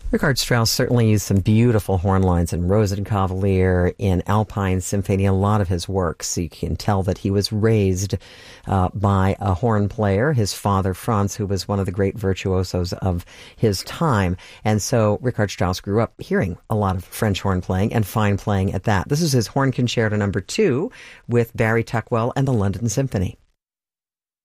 Richard Strauss certainly used some beautiful horn lines in Rosenkavalier, in Alpine Symphony, a lot of his works. You can tell that he was raised by a horn player, his father Franz, who was one of the great virtuosos of his time. And so Richard Strauss grew up hearing a lot of French horn playing, and fine playing at that. This is his Horn Concerto No. 2 with Barry Tuckwell and the London Symphony.